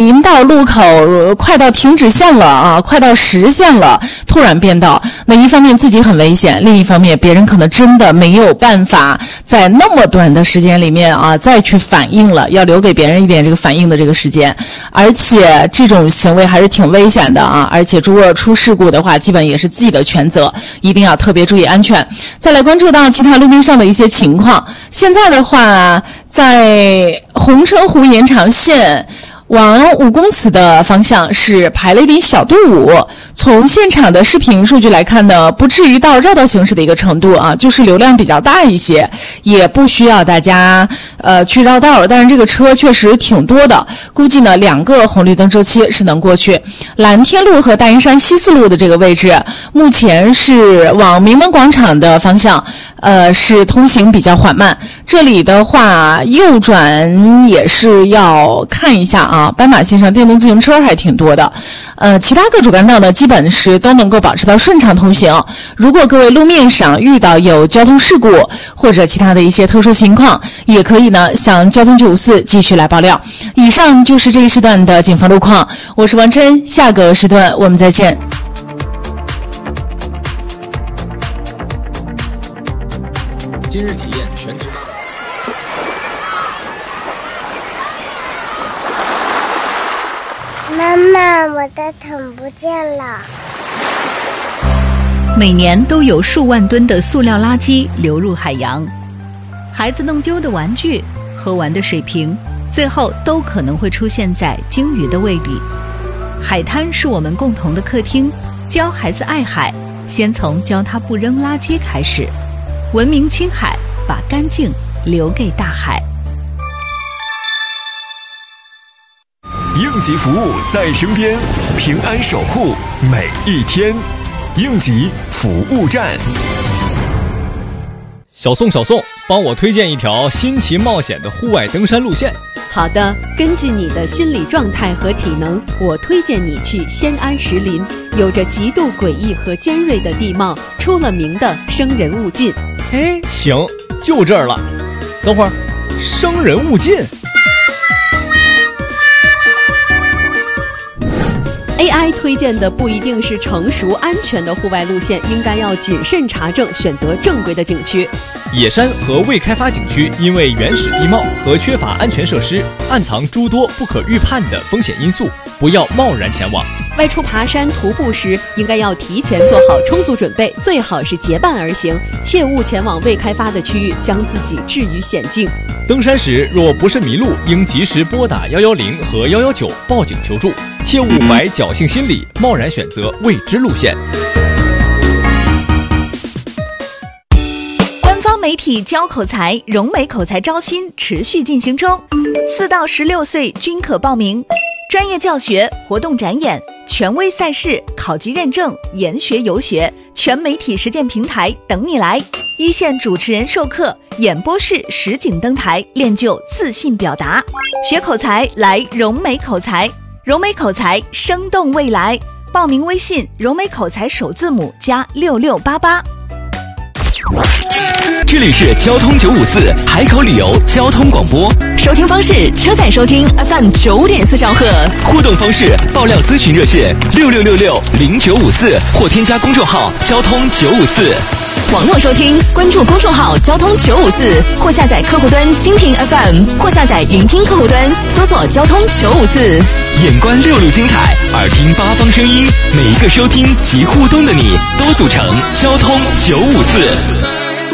临到路口快到停止线了啊，快到实线了，突然变道，那一方面自己很危险，另一方面别人可能真的没有办法在那么短的时间里面啊再去反应了，要留给别人一点这个反应的这个时间，而且这种行为还是挺危险的啊，而且如果出事故的话基本也是自己的全责，一定要特别注意安全。再来关注到其他路面上的一些情况，现在的话在红车湖延长线往5公祠的方向是排了一点小队伍，从现场的视频数据来看呢，不至于到绕道行驶的一个程度啊，就是流量比较大一些，也不需要大家去绕道，但是这个车确实挺多的，估计呢2个红绿灯周期是能过去。蓝天路和大营山西四路的这个位置，目前是往明门广场的方向是通行比较缓慢，这里的话右转也是要看一下啊，斑马线上电动自行车还挺多的，其他各主干道呢基本是都能够保持到顺畅通行。如果各位路面上遇到有交通事故或者其他的一些特殊情况，也可以呢向交通954继续来爆料。以上就是这一时段的警方路况，我是王琛，下个时段我们再见。 今日体验全职妈妈，我的桶不见了。 每年都有数万吨的塑料垃圾流入海洋，孩子弄丢的玩具、喝完的水瓶，最后都可能会出现在鲸鱼的胃里。海滩是我们共同的客厅，教孩子爱海，先从教他不扔垃圾开始。文明青海，把干净留给大海。 应急服务在身边，平安守护每一天。应急服务站。 小宋，帮我推荐一条新奇冒险的户外登山路线。 好的，根据你的心理状态和体能，我推荐你去仙安石林，有着极度诡异和尖锐的地貌，出了名的生人勿近。 哎，行，就这儿了。等会儿，生人勿近。 AI 推荐的不一定是成熟安全的户外路线，应该要谨慎查证，选择正规的景区。 野山和未开发景区因为原始地貌和缺乏安全设施，暗藏诸多不可预判的风险因素，不要贸然前往。 外出爬山徒步时，应该要提前做好充足准备，最好是结伴而行，切勿前往未开发的区域，将自己置于险境。 登山时若不慎迷路，应及时拨打110和119报警求助，切勿怀侥幸心理，贸然选择未知路线。 官方媒体教口才，融美口才招新持续进行中，4到16岁均可报名。专业教学、活动展演、权威赛事、考级认证、研学游学，全媒体实践平台等你来。一线主持人授课，演播室实景登台，练就自信表达。学口才来融美口才，融美口才生动未来。报名微信融美口才首字母加6688。 这里是交通954海口旅游交通广播， 收听方式：车载收听 FM 9.4兆赫， 互动方式：爆料咨询热线66660954或添加公众号交通954。 网络收听关注公众号交通954，或下载客户端蜻蜓 FM， 或下载云听客户端搜索交通954。 眼观6路精彩，耳听8方声音，每一个收听及互动的你，都组成交通954。